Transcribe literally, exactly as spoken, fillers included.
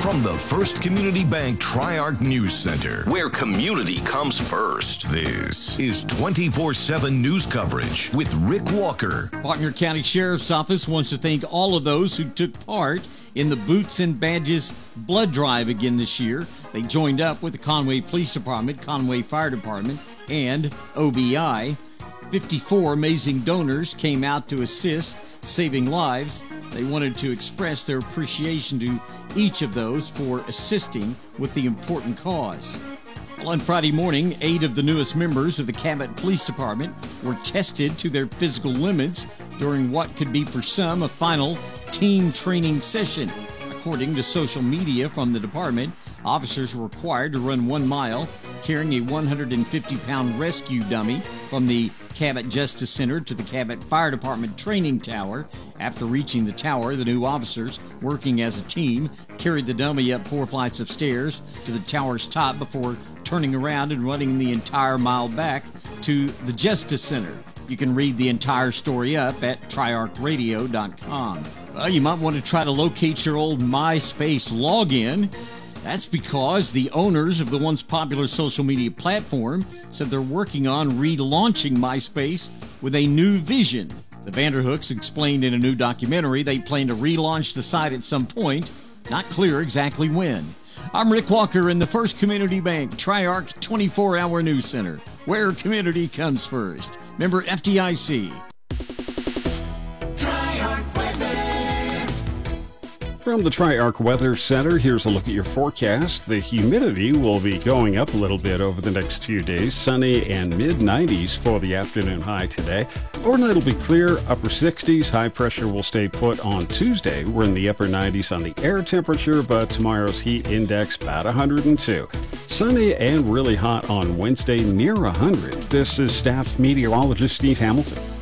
From the First Community Bank Tri-Arc News Center, where community comes first, this is twenty-four seven news coverage with Rick Walker. Faulkner County Sheriff's Office wants to thank all of those who took part in the Boots and Badges blood drive again this year. They joined up with the Conway Police Department, Conway Fire Department, and O B I. fifty-four amazing donors came out to assist, saving lives. They wanted to express their appreciation to each of those for assisting with the important cause. Well, on Friday morning, eight of the newest members of the Cabot Police Department were tested to their physical limits during what could be for some a final team training session. According to social media from the department, officers were required to run one mile carrying a one hundred fifty pound rescue dummy from the Cabot Justice Center to the Cabot Fire Department training tower. After reaching the tower, the new officers, working as a team, carried the dummy up four flights of stairs to the tower's top before turning around and running the entire mile back to the Justice Center. You can read the entire story up at tri arc radio dot com. Well, you might want to try to locate your old MySpace login. That's because the owners of the once popular social media platform said they're working on relaunching MySpace with a new vision. The Vanderhooks explained in a new documentary they plan to relaunch the site at some point, not clear exactly when. I'm Rick Walker in the First Community Bank Tri-Arc twenty-four hour News Center, where community comes first. Member F D I C. From the Tri-Arc Weather Center, here's a look at your forecast. The humidity will be going up a little bit over the next few days. Sunny and mid nineties for the afternoon high today. Overnight will be clear, upper sixties. High pressure will stay put on Tuesday. We're in the upper nineties on the air temperature, but tomorrow's heat index about one hundred two. Sunny and really hot on Wednesday, near one hundred. This is staff meteorologist Steve Hamilton.